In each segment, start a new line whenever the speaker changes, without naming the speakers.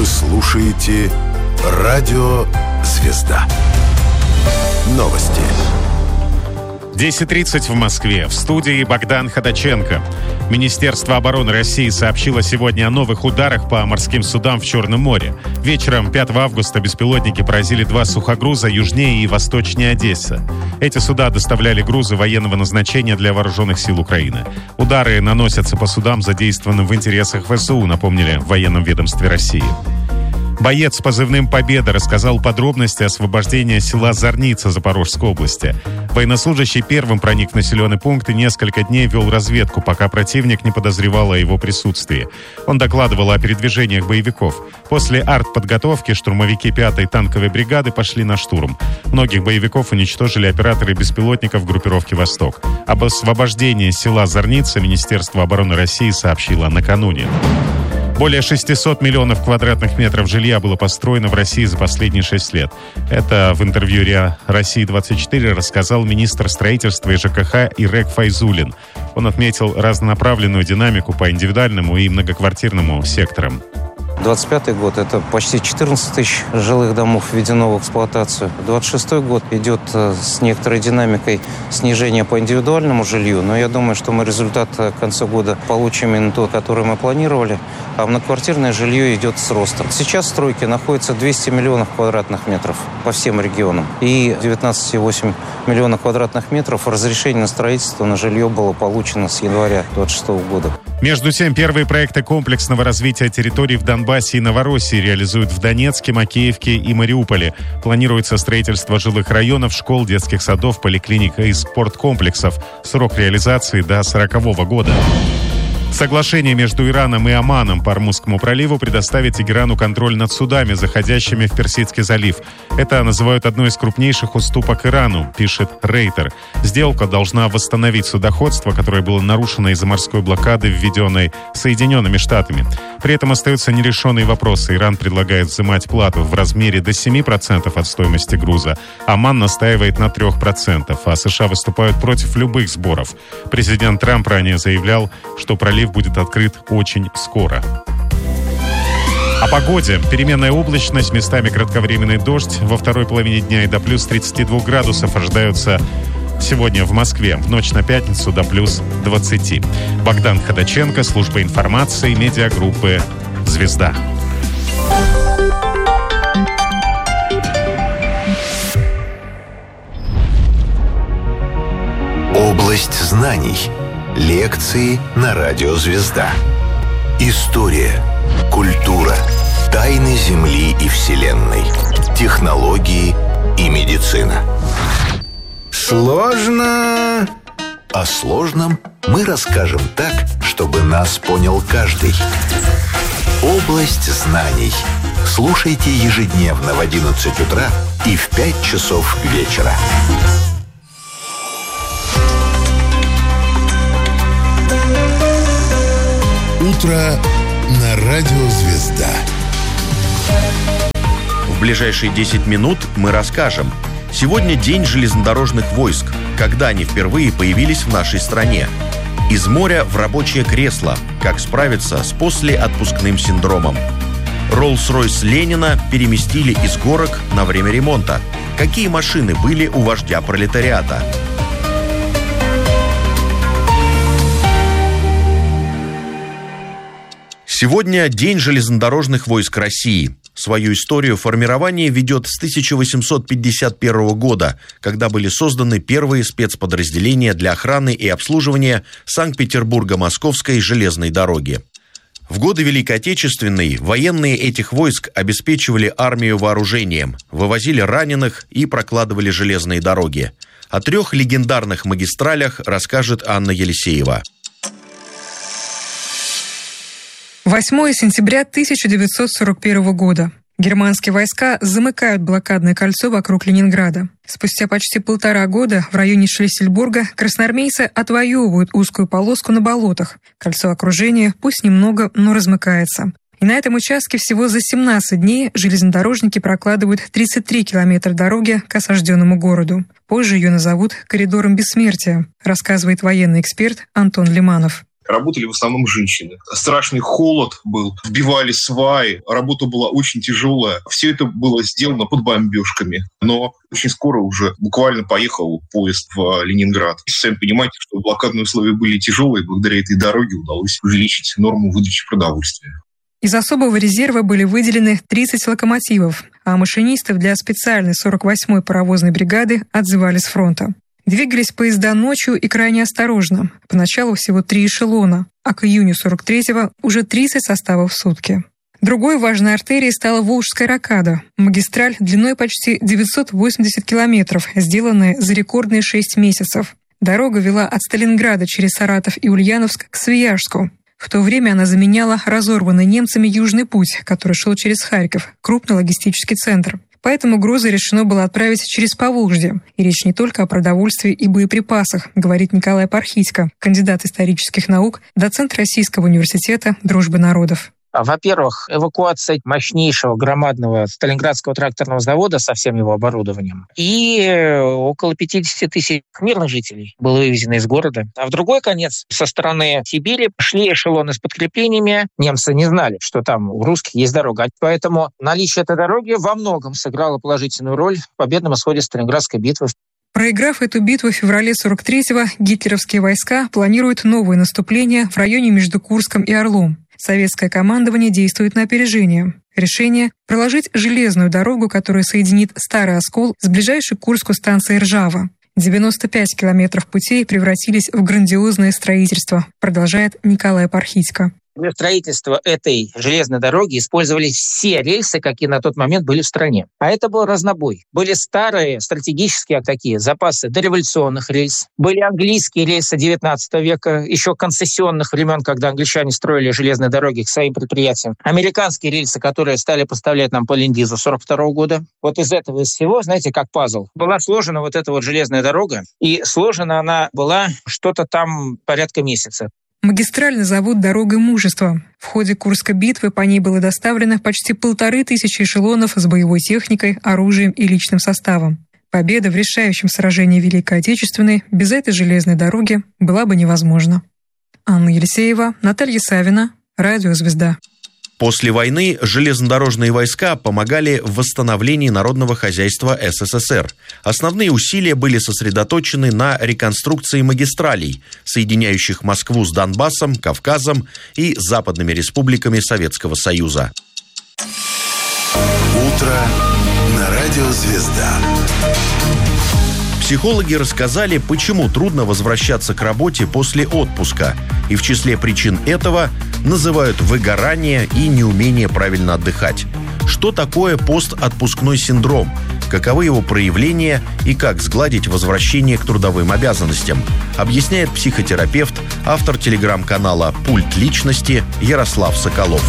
слушаете «Радио Звезда». Новости.
10:30 в Москве. В студии Богдан Ходаченко. Министерство обороны России сообщило сегодня о новых ударах по морским судам в Черном море. Вечером 5 августа беспилотники поразили 2 сухогруза южнее и восточнее Одессы. Эти суда доставляли грузы военного назначения для вооруженных сил Украины. Удары наносятся по судам, задействованным в интересах ВСУ, напомнили в военном ведомстве России. Боец с позывным «Победа» рассказал подробности освобождения села Зорница Запорожской области. Военнослужащий первым проник в населенный пункт и несколько дней вел разведку, пока противник не подозревал о его присутствии. Он докладывал о передвижениях боевиков. После артподготовки штурмовики 5-й танковой бригады пошли на штурм. Многих боевиков уничтожили операторы беспилотников группировки «Восток». Об освобождении села Зорница Министерство обороны России сообщило накануне. Более 600 миллионов квадратных метров жилья было построено в России за последние 6 лет. Это в интервью РИА «Россия-24» рассказал министр строительства и ЖКХ Ирек Файзуллин. Он отметил разнонаправленную динамику по индивидуальному и многоквартирному секторам.
25-й год – это почти 14 тысяч жилых домов введено в эксплуатацию. 26-й год идет с некоторой динамикой снижения по индивидуальному жилью, но я думаю, что мы результат к концу года получим именно тот, который мы планировали, а многоквартирное жилье идет с ростом. Сейчас в стройке находится 200 миллионов квадратных метров по всем регионам, и 19,8 миллионов квадратных метров разрешение на строительство на жилье было получено с января 26 года.
Между тем, первые проекты комплексного развития территорий в Донбассе и Новороссии реализуют в Донецке, Макеевке и Мариуполе. Планируется строительство жилых районов, школ, детских садов, поликлиник и спорткомплексов. Срок реализации до 40-го года. Соглашение между Ираном и Оманом по Ормузскому проливу предоставит Тегерану контроль над судами, заходящими в Персидский залив. Это называют одной из крупнейших уступок Ирану, пишет Рейтер. Сделка должна восстановить судоходство, которое было нарушено из-за морской блокады, введенной Соединенными Штатами. При этом остаются нерешенные вопросы. Иран предлагает взимать плату в размере до 7% от стоимости груза. Оман настаивает на 3%, а США выступают против любых сборов. Президент Трамп ранее заявлял, что пролив будет открыт очень скоро. О погоде. Переменная облачность, местами кратковременный дождь. Во второй половине дня и до плюс 32 градусов ожидаются сегодня в Москве. В ночь на пятницу до плюс 20. Богдан Ходаченко, служба информации, медиагруппы «Звезда».
Область знаний. Лекции на радио «Звезда». История, культура, тайны Земли и Вселенной, технологии и медицина. Сложно. О сложном мы расскажем так, чтобы нас понял каждый. Область знаний. Слушайте ежедневно в 11 утра и в 5 часов вечера. Утро на радио «Звезда».
В ближайшие 10 минут мы расскажем. Сегодня День железнодорожных войск. Когда они впервые появились в нашей стране? Из моря в рабочее кресло. Как справиться с послеотпускным синдромом? Роллс-Ройс Ленина переместили из горок на время ремонта. Какие машины были у вождя пролетариата? Сегодня День железнодорожных войск России. Свою историю формирования ведет с 1851 года, когда были созданы первые спецподразделения для охраны и обслуживания Санкт-Петербурго-Московской железной дороги. В годы Великой Отечественной военные этих войск обеспечивали армию вооружением, вывозили раненых и прокладывали железные дороги. О 3 легендарных магистралях расскажет Анна Елисеева.
8 сентября 1941 года. Германские войска замыкают блокадное кольцо вокруг Ленинграда. Спустя почти 1,5 года в районе Шлиссельбурга красноармейцы отвоевывают узкую полоску на болотах. Кольцо окружения пусть немного, но размыкается. И на этом участке всего за 17 дней железнодорожники прокладывают 33 километра дороги к осажденному городу. Позже ее назовут «коридором бессмертия», рассказывает военный эксперт Антон Лиманов.
работали в основном женщины. Страшный холод был, вбивали сваи, работа была очень тяжелая. Все это было сделано под бомбежками. Но очень скоро уже буквально поехал поезд в Ленинград. Сами понимаете, что блокадные условия были тяжелые, благодаря этой дороге удалось увеличить норму выдачи продовольствия.
Из особого резерва были выделены 30 локомотивов, а машинистов для специальной 48-й паровозной бригады отзывали с фронта. Двигались поезда ночью и крайне осторожно. Поначалу всего 3 эшелона, а к июню 43-го уже 30 составов в сутки. Другой важной артерией стала Волжская рокада, магистраль длиной почти 980 километров, сделанная за рекордные 6 месяцев. Дорога вела от Сталинграда через Саратов и Ульяновск к Свияжску. В то время она заменяла разорванный немцами Южный путь, который шел через Харьков, крупный логистический центр. Поэтому грузы решено было отправить через Поволжье. И речь не только о продовольствии и боеприпасах, говорит Николай Пархитько, кандидат исторических наук, доцент Российского университета дружбы народов.
Во-первых, эвакуация мощнейшего громадного Сталинградского тракторного завода со всем его оборудованием. И около 50 тысяч мирных жителей было вывезено из города. А в другой конец, со стороны Сибири, шли эшелоны с подкреплениями. Немцы не знали, что там у русских есть дорога. Поэтому наличие этой дороги во многом сыграло положительную роль в победном исходе Сталинградской битвы.
Проиграв эту битву в феврале 43-го, гитлеровские войска планируют новое наступление в районе между Курском и Орлом. Советское командование действует на опережение. Решение – проложить железную дорогу, которая соединит Старый Оскол с ближайшей к Курску станцией Ржава. 95 километров путей превратились в грандиозное строительство, продолжает Николай Пархитько.
Для строительства этой железной дороги использовались все рельсы, какие на тот момент были в стране. А это был разнобой. Были старые стратегические такие запасы дореволюционных рельс. Были английские рельсы XIX века, еще концессионных времен, когда англичане строили железные дороги к своим предприятиям. Американские рельсы, которые стали поставлять нам по Ленд-Лизу 1942 года. Вот из этого из всего, знаете, как пазл, была сложена вот эта вот железная дорога. И сложена она была что-то там порядка месяца.
Магистраль назовут «Дорогой мужества». В ходе Курской битвы по ней было доставлено почти 1500 эшелонов с боевой техникой, оружием и личным составом. Победа в решающем сражении Великой Отечественной без этой железной дороги была бы невозможна. Анна Елисеева, Наталья Савина, Радио «Звезда».
После войны железнодорожные войска помогали в восстановлении народного хозяйства СССР. Основные усилия были сосредоточены на реконструкции магистралей, соединяющих Москву с Донбассом, Кавказом и западными республиками Советского Союза.
Утро на Радио «Звезда».
Психологи рассказали, почему трудно возвращаться к работе после отпуска. И в числе причин этого называют выгорание и неумение правильно отдыхать. Что такое постотпускной синдром? Каковы его проявления и как сгладить возвращение к трудовым обязанностям? Объясняет психотерапевт, автор телеграм-канала «Пульт личности» Ярослав Соколов.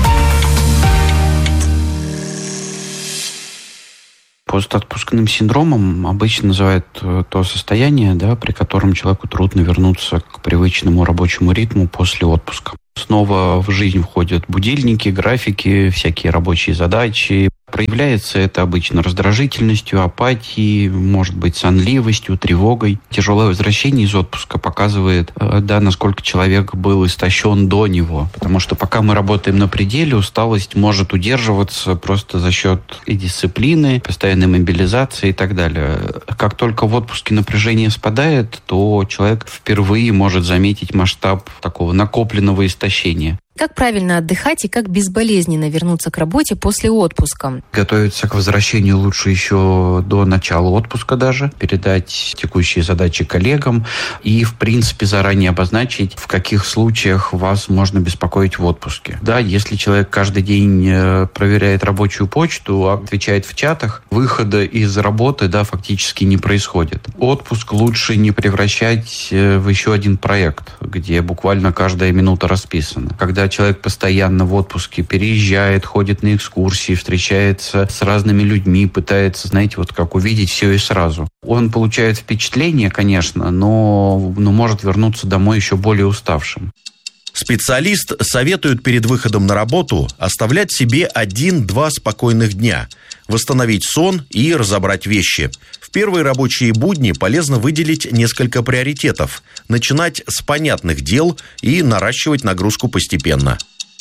Постотпускным синдромом обычно называют то состояние, при котором человеку трудно вернуться к привычному рабочему ритму после отпуска. Снова в жизнь входят будильники, графики, всякие рабочие задачи. Проявляется это обычно раздражительностью, апатией, может быть, сонливостью, тревогой. Тяжелое возвращение из отпуска показывает, насколько человек был истощен до него. Потому что пока мы работаем на пределе, усталость может удерживаться просто за счет и дисциплины, постоянной мобилизации и так далее. Как только в отпуске напряжение спадает, то человек впервые может заметить масштаб такого накопленного истощения.
Как правильно отдыхать и как безболезненно вернуться к работе после отпуска?
Готовиться к возвращению лучше еще до начала отпуска даже, передать текущие задачи коллегам и, в принципе, заранее обозначить, в каких случаях вас можно беспокоить в отпуске. Да, если человек каждый день проверяет рабочую почту, отвечает в чатах, выхода из работы, фактически не происходит. Отпуск лучше не превращать в еще один проект, где буквально каждая минута расписана. Когда человек постоянно в отпуске переезжает, ходит на экскурсии, встречается с разными людьми, пытается, как увидеть все и сразу. Он получает впечатление, конечно, но может вернуться домой еще более уставшим.
Специалист советует перед выходом на работу оставлять себе 1-2 спокойных дня, восстановить сон и разобрать вещи. В первые рабочие будни полезно выделить несколько приоритетов, начинать с понятных дел и наращивать нагрузку постепенно.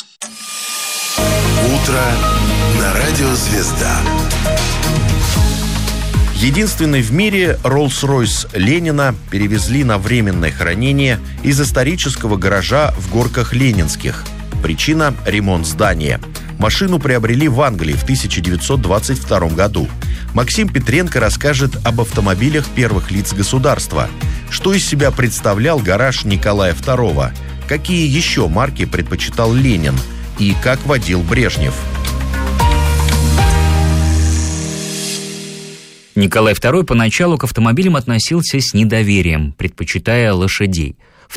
Утро на радио «Звезда».
Единственный в мире Rolls-Royce Ленина перевезли на временное хранение из исторического гаража в Горках Ленинских. Причина – ремонт здания. Машину приобрели в Англии в 1922 году. Максим Петренко расскажет об автомобилях первых лиц государства. Что из себя представлял гараж Николая II? Какие еще марки предпочитал Ленин? И как водил Брежнев?
Николай II поначалу к автомобилям относился с недоверием, предпочитая лошадей. В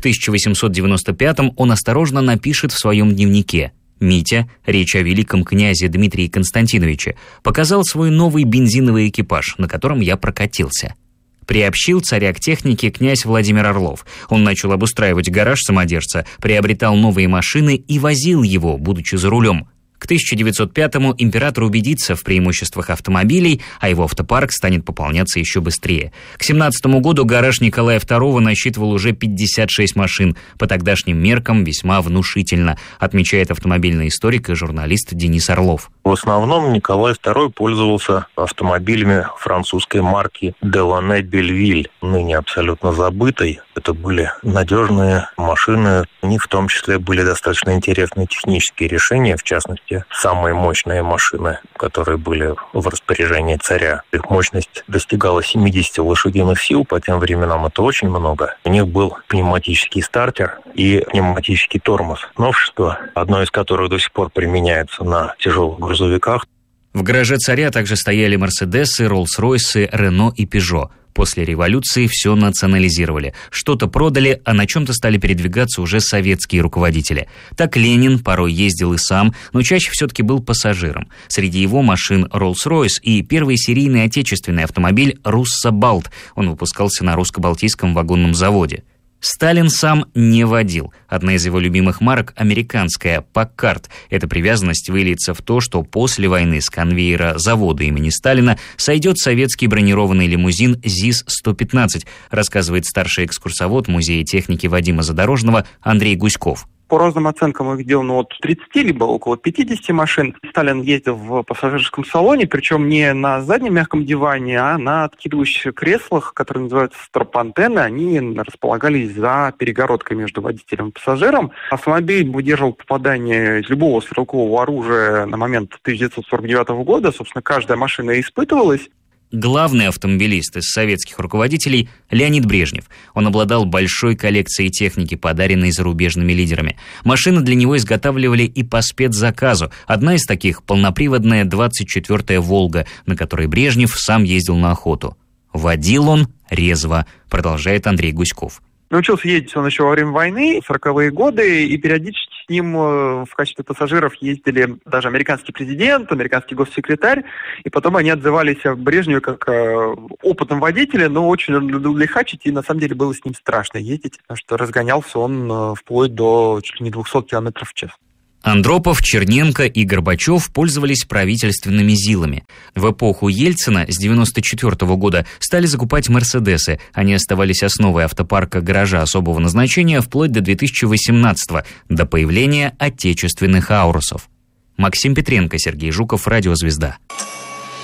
1895-м он осторожно напишет в своем дневнике: «Митя, речь о великом князе Дмитрии Константиновиче, показал свой новый бензиновый экипаж, на котором я прокатился». Приобщил царя к технике князь Владимир Орлов. Он начал обустраивать гараж самодержца, приобретал новые машины и возил его, будучи за рулем. К 1905-му император убедится в преимуществах автомобилей, а его автопарк станет пополняться еще быстрее. К 1917 году гараж Николая II насчитывал уже 56 машин, по тогдашним меркам весьма внушительно, отмечает автомобильный историк и журналист Денис Орлов.
В основном Николай II пользовался автомобилями французской марки Делане Бельвиль, ныне абсолютно забытой. Это были надежные машины, у них в том числе были достаточно интересные технические решения, в частности, самые мощные машины, которые были в распоряжении царя. Их мощность достигала 70 лошадиных сил, по тем временам это очень много. У них был пневматический стартер и пневматический тормоз. Новшество, одно из которых до сих пор применяется на тяжелых грузовиках.
В гараже царя также стояли Мерседесы, Роллс-Ройсы, Рено и Пежо. После революции все национализировали. Что-то продали, а на чем-то стали передвигаться уже советские руководители. Так Ленин порой ездил и сам, но чаще все-таки был пассажиром. Среди его машин Rolls-Royce и первый серийный отечественный автомобиль «Руссо-Балт». Он выпускался на русско-балтийском вагонном заводе. Сталин сам не водил. Одна из его любимых марок – американская «Паккард». Эта привязанность выльется в то, что после войны с конвейера завода имени Сталина сойдет советский бронированный лимузин ЗИС-115, рассказывает старший экскурсовод Музея техники Вадима Задорожного Андрей Гуськов.
По разным оценкам их видел от 30 либо около 50 машин. Сталин ездил в пассажирском салоне, причем не на заднем мягком диване, а на откидывающихся креслах, которые называются стропантены. Они располагались за перегородкой между водителем и пассажиром. Автомобиль выдерживал попадание из любого стрелкового оружия на момент 1949 года. Собственно, каждая машина испытывалась.
Главный автомобилист из советских руководителей – Леонид Брежнев. Он обладал большой коллекцией техники, подаренной зарубежными лидерами. Машины для него изготавливали и по спецзаказу. Одна из таких – полноприводная 24-я «Волга», на которой Брежнев сам ездил на охоту. Водил он резво, продолжает Андрей Гуськов.
Научился ездить он еще во время войны, в 40-е годы, и периодически с ним в качестве пассажиров ездили даже американский президент, американский госсекретарь, и потом они отзывались о Брежневе как опытном водителе, но очень любил лихачить, и на самом деле было с ним страшно ездить, потому что разгонялся он вплоть до чуть ли не 200 км в час.
Андропов, Черненко и Горбачев пользовались правительственными ЗИЛами. В эпоху Ельцина с 1994 года стали закупать «Мерседесы». Они оставались основой автопарка гаража особого назначения вплоть до 2018-го, до появления отечественных «Аурусов». Максим Петренко, Сергей Жуков, Радио «Звезда».